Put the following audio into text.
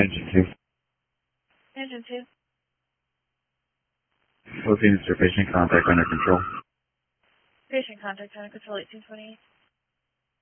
Engine 2. Engine 2. Philippines, patient contact under control. Patient contact under control 1828.